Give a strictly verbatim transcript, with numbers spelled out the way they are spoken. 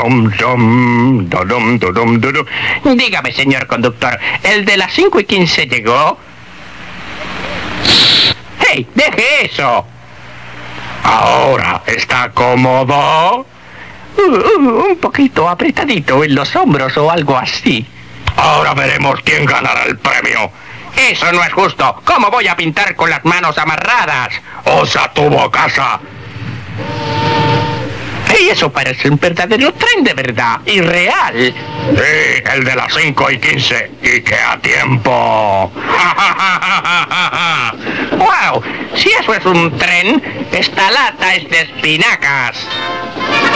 Dum, dum, dudum, dudum, dudum. Dígame, señor conductor, ¿el de las cinco y quince llegó? ¡Hey, deje eso! Ahora, ¿está cómodo? Uh, uh, un poquito apretadito en los hombros o algo así. Ahora veremos quién ganará el premio. Eso no es justo. ¿Cómo voy a pintar con las manos amarradas? ¡Osa tuvo casa! Y eso parece un verdadero tren de verdad, y real. Sí, el de las cinco y quince, y que a tiempo. ¡Wow! Si eso es un tren, esta lata es de espinacas.